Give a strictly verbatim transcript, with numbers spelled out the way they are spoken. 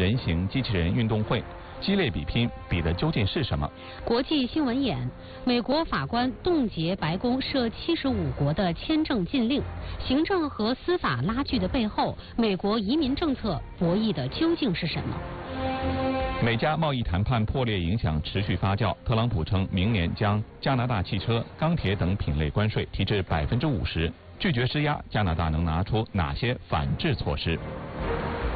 人形机器人运动会。激烈比拼，比的究竟是什么？ 国际新闻眼：美国法官冻结白宫涉七十五国的签证禁令，行政和司法拉锯的背后，美国移民政策博弈的究竟是什么？ 美加贸易谈判破裂影响持续发酵，特朗普称明年将加拿大汽车、钢铁等品类关税提至百分之五十，拒绝施压，加拿大能拿出哪些反制措施？